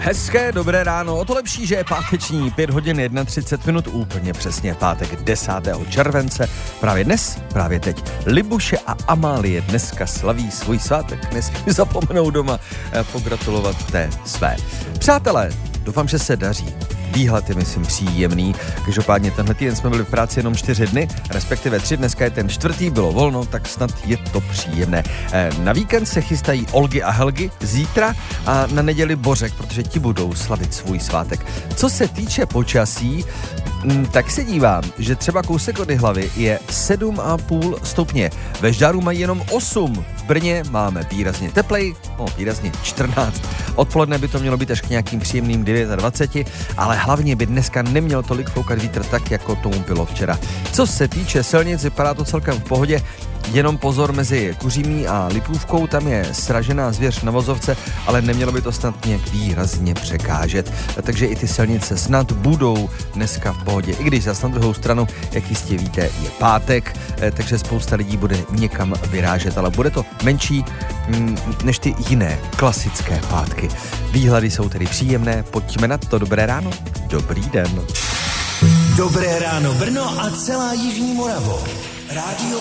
Hezké, dobré ráno, o to lepší, že je páteční, 5 hodin 31 minut, úplně přesně pátek 10. července. Právě dnes, právě teď, Libuše a Amálie dneska slaví svůj svátek. Nesmí zapomenout doma pogratulovat té své. Přátelé, doufám, že se daří. Výhled je, myslím, příjemný. Každopádně tenhle týden jsme byli v práci jenom 4 dny, respektive 3, dneska je ten 4., bylo volno, tak snad je to příjemné. Na víkend se chystají Olgy a Helgy, zítra a na neděli Bořek, protože ti budou slavit svůj svátek. Co se týče počasí, tak se dívám, že třeba kousek od hlavy je 7,5 stupně. Ve Žďáru mají jenom 8. V Brně máme výrazně teplej, výrazně 14. Odpoledne by to mělo být až k nějakým příjemným 29, ale hlavně by dneska neměl tolik foukat vítr tak, jako tomu bylo včera. Co se týče silnic, vypadá to celkem v pohodě. Jenom pozor mezi Kuřímí a Lipůvkou, tam je sražená zvěř na vozovce, ale nemělo by to snad nějak výrazně překážet. Takže i ty silnice snad budou dneska v pohodě. I když zas na druhou stranu, jak jistě víte, je pátek, takže spousta lidí bude někam vyrážet, ale bude to menší než ty jiné klasické pátky. Výhledy jsou tedy příjemné, pojďme na to. Dobré ráno, dobrý den. Dobré ráno Brno a celá jižní Moravo. Rádio